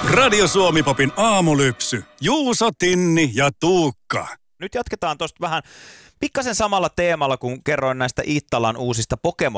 Radio Suomi-popin aamulypsy. Juuso, Tinni ja Tuukka. Nyt jatketaan tuosta vähän pikkasen samalla teemalla, kun kerroin näistä Iittalan uusista Pokemon